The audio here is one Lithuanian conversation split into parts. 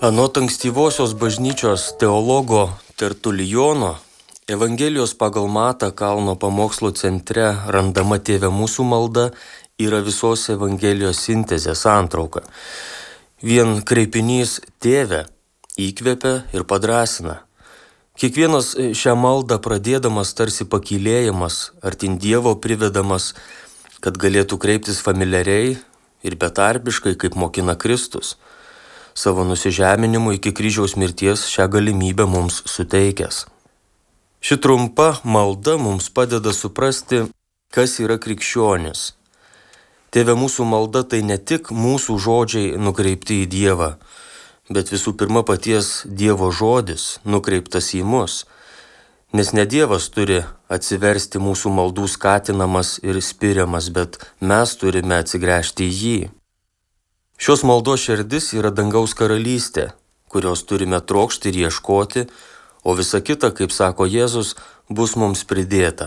Anot ankstyvosios bažnyčios teologo Tertulijono, Evangelijos pagal Matą kalno pamokslo centre randama Tėve mūsų malda yra visos Evangelijos sintezė santrauka. Vien kreipinys Tėve įkvepia ir padrąsina. Kiekvienas šią maldą pradėdamas tarsi pakylėjimas, artin Dievo privedamas, kad galėtų kreiptis familiariai ir betarpiškai, kaip mokina Kristus. Savo nusižeminimu iki kryžiaus mirties šią galimybę mums suteikęs. Ši trumpa malda mums padeda suprasti, kas yra krikščionis. Tėve mūsų malda tai ne tik mūsų žodžiai nukreipti į Dievą, bet visų pirma paties Dievo žodis nukreiptas į mus, nes ne Dievas turi atsiversti mūsų maldų skatinamas ir spiriamas, bet mes turime atsigręžti į jį. Šios maldos širdis yra dangaus karalystė, kurios turime trokšti ir ieškoti, o visa kita, kaip sako Jėzus, bus mums pridėta.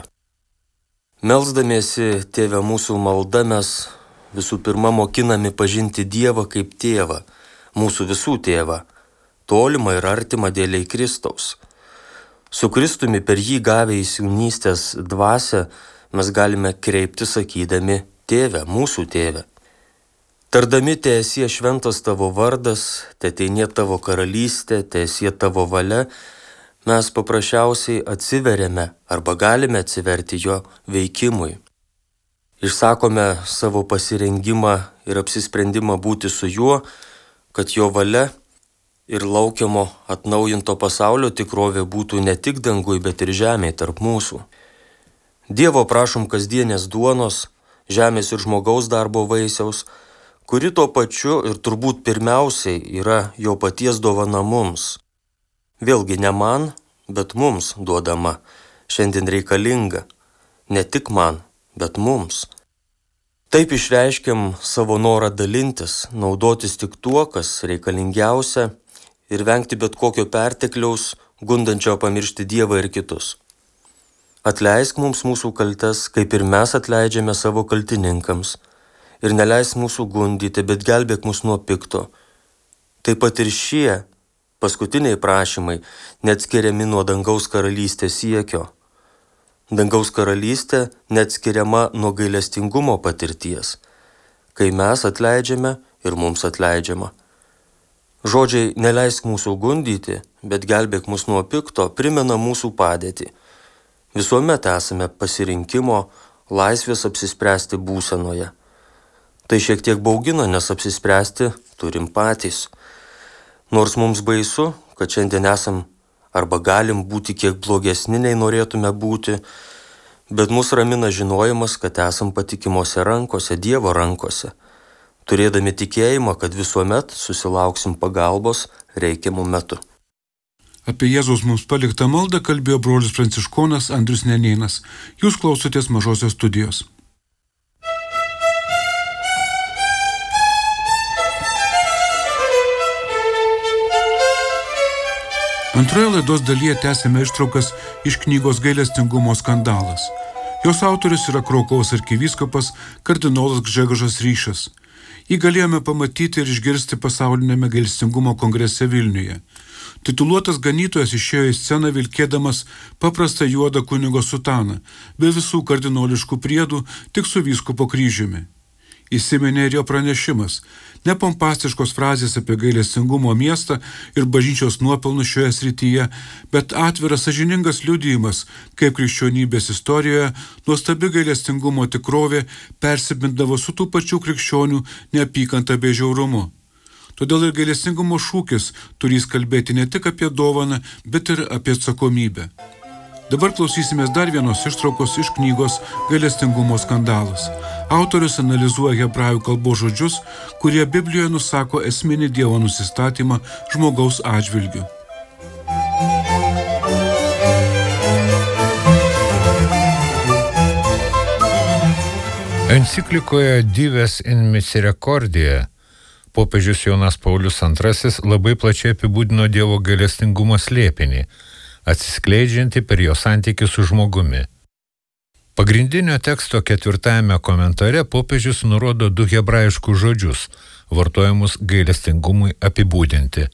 Melsdamiesi Tėve mūsų malda mes visų pirma mokinami pažinti Dievą kaip tėvą, mūsų visų tėvą, tolimą ir artimą dėliai Kristaus. Su Kristumi per jį gavę įsūnystės dvasią mes galime kreipti sakydami Tėve, mūsų tėve. Tardami teesie šventas tavo vardas, teteinie tavo karalystė, teesie tavo valia, mes paprasčiausiai atsiveriame arba galime atsiverti jo veikimui. Išsakome savo pasirengimą ir apsisprendimą būti su juo, kad jo valia ir laukiamo atnaujinto pasaulio tikrovė būtų ne tik dangui, bet ir žemėje tarp mūsų. Dievo prašom kasdienės duonos, žemės ir žmogaus darbo vaisiaus, kuri tuo pačiu ir turbūt pirmiausiai yra jo paties dovana mums. Vėlgi ne man, bet mums duodama, šiandien reikalinga, ne tik man, bet mums. Taip išreiškiam savo norą dalintis, naudotis tik tuo, kas reikalingiausia ir vengti bet kokio pertekliaus, gundančio pamiršti Dievą ir kitus. Atleisk mums mūsų kaltes, kaip ir mes atleidžiame savo kaltininkams. Ir neleisk mūsų gundyti, bet gelbėk mus nuo pikto. Taip pat ir šie paskutiniai prašymai neatskiriami nuo dangaus karalystės siekio. Dangaus karalystė neatskiriama nuo gailestingumo patirties, kai mes atleidžiame ir mums atleidžiama. Žodžiai neleisk mūsų gundyti, bet gelbėk mus nuo pikto primena mūsų padėtį. Visuomet esame pasirinkimo, laisvės apsispręsti būsenoje. Tai šiek tiek baugina, nes apsispręsti turim patys. Nors mums baisu, kad šiandien esam arba galim būti kiek blogesni, nei norėtume būti, bet mus ramina žinojimas, kad esam patikimose rankose, Dievo rankose, turėdami tikėjimą, kad visuomet susilauksim pagalbos reikiamų metu. Apie Jėzaus mums paliktą maldą kalbėjo brolis pranciškonas Andrius Nenėnas. Jūs klausotės Mažosios studijos. Antroje laidos dalyje tęsime ištraukas iš knygos Gailestingumo skandalas. Jos autorius yra Krokuvos arkivyskupas kardinolas Gžegožas Ryšas. Jį galėjome pamatyti ir išgirsti pasaulinėme gailestingumo kongrese Vilniuje. Tituluotas ganytojas išėjo į sceną vilkėdamas paprastą juodą kunigo sutaną, be visų kardinoliškų priedų, tik su vyskupo kryžiumi. Įsiminė ir jo pranešimas, ne pompastiškos frazės apie gailestingumo miestą ir bažnyčios nuopelnus šioje srityje, bet atviras sąžiningas liudijimas, kaip krikščionybės istorijoje nuostabi gailestingumo tikrovė persipindavo su tų pačių krikščionių neapykanta bei žiaurumu. Todėl ir gailestingumo šūkis turės kalbėti ne tik apie dovaną, bet ir apie atsakomybę. Dabar klausysimės dar vienos ištraukos iš knygos Gailestingumo skandalas. Autorius analizuoja hebrajų kalbos žodžius, kurie Biblijoje nusako esminį Dievo nusistatymą žmogaus atžvilgiu. Enciklikoje Dives in Misericordia popiežius Jonas Paulius II labai plačiai apibūdino Dievo gailestingumo slėpinį, atsiskleidžianti per jo santykį su žmogumi. Pagrindinio teksto 4 komentare popiežius nurodo 2 hebrajiškus žodžius, vartojamus gailestingumui apibūdinti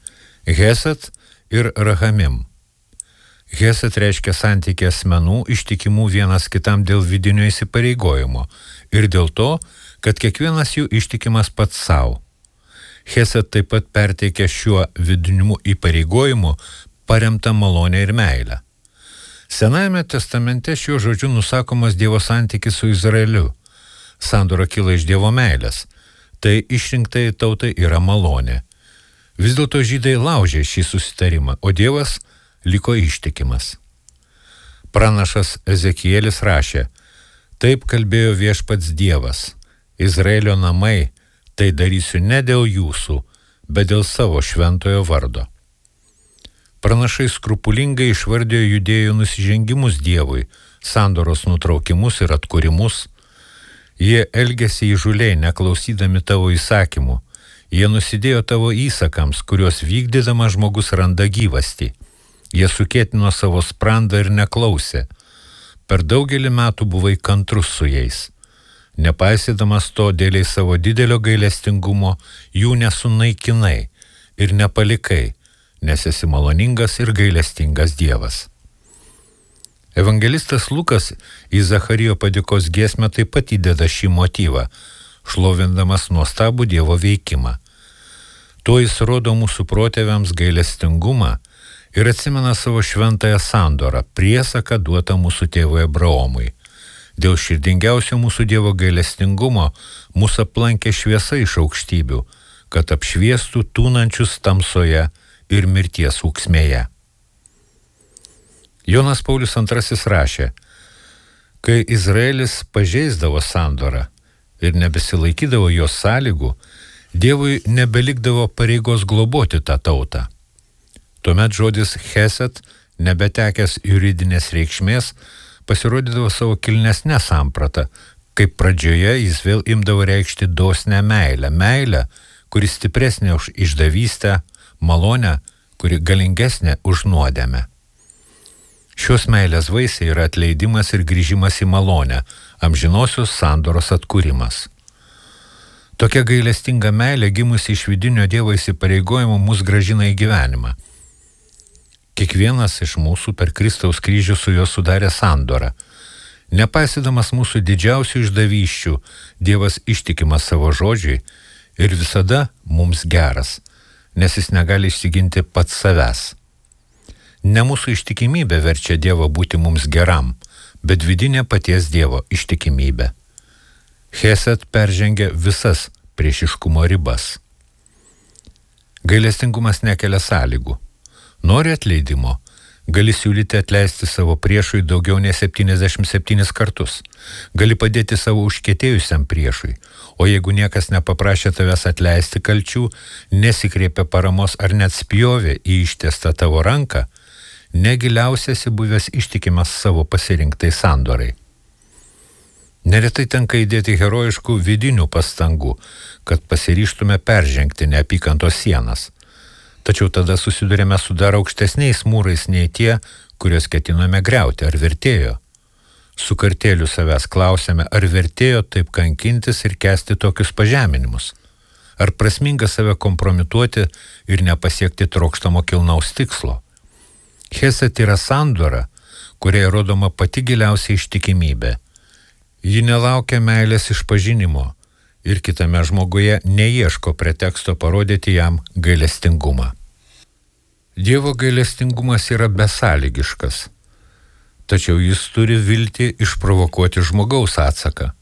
Hesed ir Rahamim. Hesed reiškia santykį asmenų ištikimų vienas kitam dėl vidinio įsipareigojimo ir dėl to, kad kiekvienas jų ištikimas pats savo. Hesed taip pat perteikia šiuo vidiniu įpareigojimu paremtą malonę ir meilę. Senajame testamente šiuo žodžiu nusakomas Dievo santykis su Izraeliu. Sandora kyla iš Dievo meilės. Tai išrinktai tautai yra malonė. Vis dėlto žydai laužė šį susitarimą, o Dievas liko ištikimas. Pranašas Ezekielis rašė: taip kalbėjo viešpats Dievas, Izraelio namai, tai darysiu ne dėl jūsų, bet dėl savo šventojo vardo. Pranašai skrupulingai išvardėjo judėjų nusižengimus Dievui, sandoros nutraukimus ir atkūrimus. Jie elgėsi įžūliai, neklausydami tavo įsakymų. Jie nusidėjo tavo įsakams, kuriuos vykdydama žmogus randa gyvastį. Jie sukėtino savo sprandą ir neklausė. Per daugelį metų buvai kantrus su jais. Nepaisydamas to dėliai savo didelio gailestingumo, jų nesunaikinai ir nepalikai, nes esi maloningas ir gailestingas Dievas. Evangelistas Lukas į Zacharijo padėkos giesmę taip pat įdeda šį motyvą, šlovindamas nuostabų Dievo veikimą. Tuo jis rodo mūsų protėviams gailestingumą ir atsimena savo šventąją sandorą, priesaką duotą mūsų tėvui Abraomui. Dėl širdingiausio mūsų Dievo gailestingumo mūsų aplankė šviesa iš aukštybių, kad apšviestų tūnančius tamsoje ir mirties ūksmėje. Jonas Paulius II rašė: kai Izraelis pažeisdavo sandorą ir nebesilaikydavo jos sąlygų, Dievui nebelikdavo pareigos globoti tą tautą. Tuomet žodis Hesed, nebetekęs juridinės reikšmės, pasirodydavo savo kilnesnę sampratą, kaip pradžioje jis vėl imdavo reikšti dosnę meilę, kuri stipresnė už išdavystę, malonę, kuri galingesnė už nuodėmę. Šios meilės vaisiai yra atleidimas ir grįžimas į malonę, amžinosios sandoros atkūrimas. Tokia gailestinga meilė gimusi iš vidinio Dievo įsipareigojimo mus gražina į gyvenimą. Kiekvienas iš mūsų per Kristaus kryžių su juo sudarė sandorą. Nepaisydamas mūsų didžiausių išdavysčių, Dievas ištikimas savo žodžiui ir visada mums geras, nes jis negali išsiginti pats savęs. Ne mūsų ištikimybė verčia Dievą būti mums geram, bet vidinė paties Dievo ištikimybė. Hesed peržengia visas priešiškumo ribas. Gailestingumas nekelia sąlygų. Nori atleidimo, gali siūlyti atleisti savo priešui daugiau nei 77 kartus. Gali padėti savo užkietėjusiam priešui, o jeigu niekas nepaprašė tavęs atleisti kalčių, nesikreipė paramos ar net spjovė į ištiestą tavo ranką, negiliausiasi buvęs ištikimas savo pasirinktai sandorai. Neretai tenka įdėti herojiškų vidinių pastangų, kad pasiryžtume peržengti neapykantos sienas. Tačiau tada susidurėme su dar aukštesniais mūrais nei tie, kuriuos ketinome griauti, ar vertėjo. Su kartėliu savęs klausėme, ar vertėjo taip kankintis ir kęsti tokius pažeminimus. Ar prasminga save kompromituoti ir nepasiekti trokštamo kilnaus tikslo. Hesed yra sandora, kuriai rodoma pati giliausia ištikimybė. Ji nelaukia meilės išpažinimo ir kitame žmoguje neieško preteksto parodyti jam gailestingumą. Dievo gailestingumas yra besąlygiškas, tačiau jis turi viltį išprovokuoti žmogaus atsaką.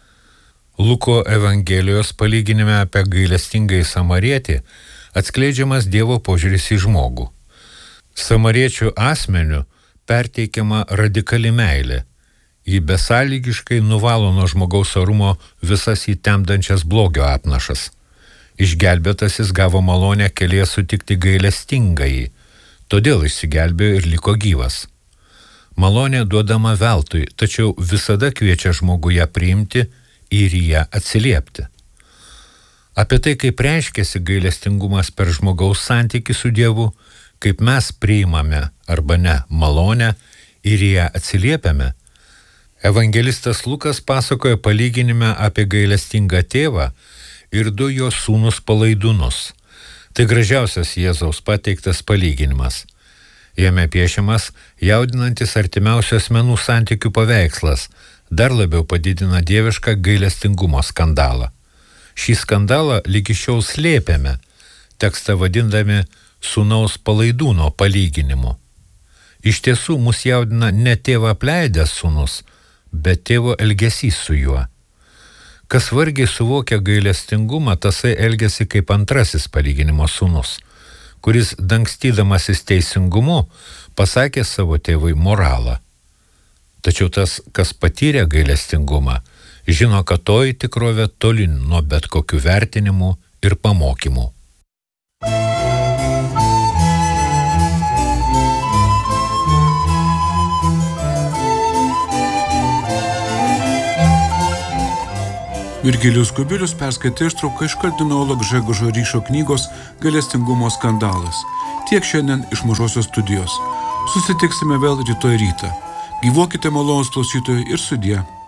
Luko Evangelijos palyginime apie gailestingąjį samarietį atskleidžiamas Dievo požiūris į žmogų. Samariečių asmeniu perteikiama radikali meilė. Ji besąlygiškai nuvalo nuo žmogaus orumo visas įtemdančias blogio apnašas. Išgelbėtasis gavo malonę kelyje sutikti gailestingąjį, todėl išsigelbėjo ir liko gyvas. Malonė duodama veltui, tačiau visada kviečia žmogų ją priimti ir į ją atsiliepti. Apie tai, kaip reiškiasi gailestingumas per žmogaus santykį su Dievu, kaip mes priimame arba ne malonę ir į ją atsiliepiame, evangelistas Lukas pasakoja palyginime apie gailestingą tėvą ir du jo sūnus palaidūnus. Tai gražiausias Jėzaus pateiktas palyginimas. Jame piešiamas jaudinantis artimiausių asmenų santykių paveikslas, dar labiau padidina dievišką gailestingumo skandalą. Šį skandalą lygi šiol slėpėme, tekstą vadindami sūnaus palaidūno palyginimu. Iš tiesų mus jaudina ne tėvą apleidęs sūnus, bet tėvo elgesys su juo. Kas vargiai suvokia gailestingumą, tasai elgesi kaip antrasis palyginimo sūnus, kuris dangstydamasis teisingumu pasakė savo tėvui moralą. Tačiau tas, kas patyrė gailestingumą, žino, kad toji tikrovė tolin nuo bet kokių vertinimų ir pamokymų. Virgilijus Kubilius perskaitė ištrauką iš kardinolo Gžegožo Ryšo knygos Gailestingumo skandalas. Tiek šiandien iš Mažosios studijos. Susitiksime vėl rytoj rytą. Gyvuokite malonūs klausytojai ir sudie.